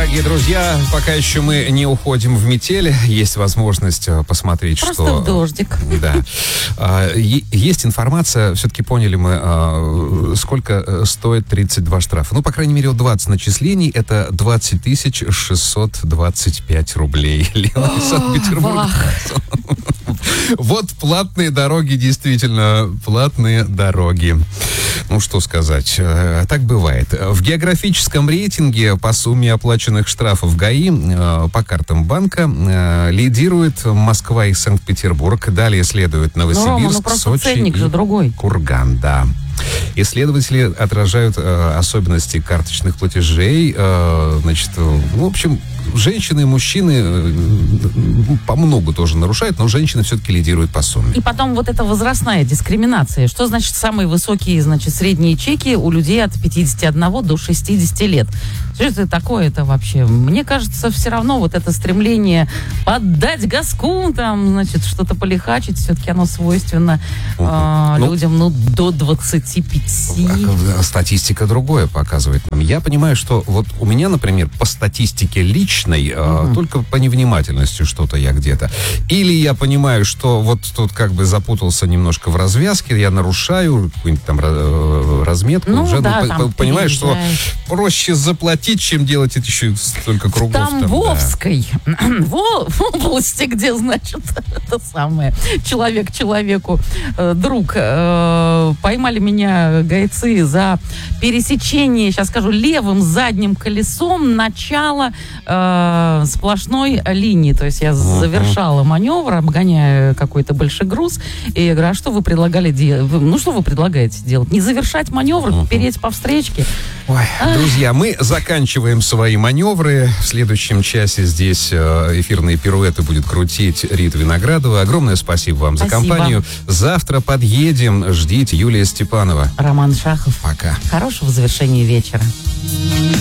Дорогие друзья, пока еще мы не уходим в метель, есть возможность посмотреть, Просто что... в дождик. Да. Есть информация, все-таки поняли мы, сколько стоит 32 штрафа. Ну, по крайней мере, 20 начислений, это 20 625 рублей. Лена из Санкт-Петербурга. Вот платные дороги, действительно, платные дороги. Ну, что сказать, так бывает. В географическом рейтинге по сумме оплаченных штрафов ГАИ по картам банка лидирует Москва и Санкт-Петербург. Далее следует Новосибирск, Сочи ценник и же другой. Курган, да. Исследователи отражают особенности карточных платежей. Значит, в общем, женщины и мужчины по многу тоже нарушают, но женщины все-таки лидируют по сумме. И потом вот эта возрастная дискриминация. Что значит самые высокие, значит, средние чеки у людей от 51 до 60 лет? Что это такое-то вообще? Мне кажется, все равно вот это стремление поддать газку, там, значит, что-то полихачить, все-таки оно свойственно людям, до 25. Статистика другое показывает нам. Я понимаю, что вот у меня, например, по статистике личной, только по невнимательности что-то я где-то. Или я понимаю, что вот тут как бы запутался немножко в развязке, я нарушаю какую-нибудь там разметку. Понимаю, что проще заплатить, чем делать это еще столько кругов. В Тамбовской, в области, где, значит, это самое, человек человеку друг, поймали меня гайцы за пересечение, сейчас скажу, левым задним колесом начала сплошной линии. То есть я завершала маневр, обгоняя какой-то большой груз, и я говорю, а что вы предлагали делать? Ну, что вы предлагаете делать? Не завершать маневр, переть по встречке? Ой, друзья, мы заканчиваем свои маневры. В следующем часе здесь эфирные пируэты будет крутить Рита Виноградова. Огромное спасибо вам за компанию. Завтра подъедем. Ждите. Юлия Степанова. Роман Шахов. Пока. Хорошего завершения вечера.